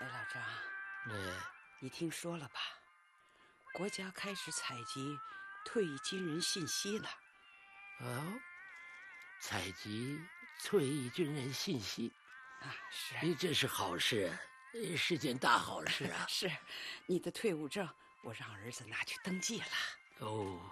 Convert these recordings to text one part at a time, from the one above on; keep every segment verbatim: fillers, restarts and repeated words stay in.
哎，老张， 哎， 你听说了吧？国家开始采集退役军人信息了。 哦，采集退役军人信息啊，是， 哎，这是好事，是件大好事啊！ 是，你的退伍证我让儿子拿去登记了。 哦，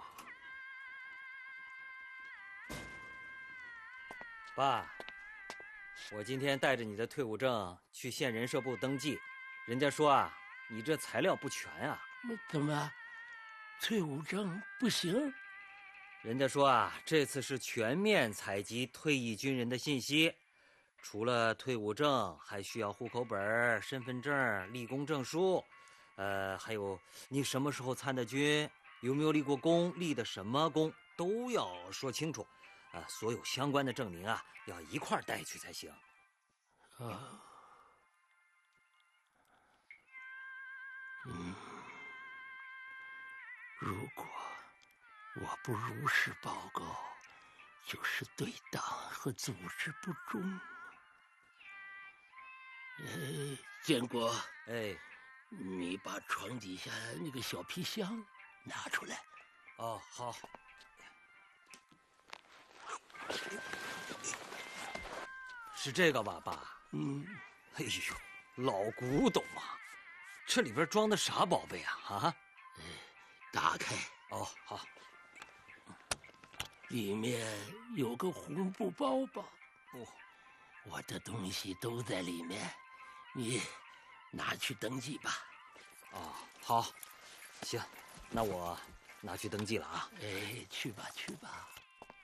爸，我今天带着你的退伍证去县人社部登记，人家说啊，你这材料不全啊。 怎么，退伍证不行？ 人家说啊，这次是全面采集退役军人的信息，除了退伍证，还需要户口本、身份证、立功证书，呃，还有你什么时候参的军，有没有立过功，立的什么功，都要说清楚。啊，所有相关的证明啊，要一块儿带去才行。 啊，嗯，如果我不如实报告，就是对党和组织不忠。哎，建国， 哎， 你把床底下那个小皮箱拿出来。 哦，好。是这个吧，爸？ 嗯。 哎呦，老古董啊！这里边装的啥宝贝啊？啊？ 哎，打开。 哦，好。 里面有个红布包包。 哦， 我的东西都在里面，你拿去登记吧。 哦，好，行，那我拿去登记了啊。 哎，去吧，去吧。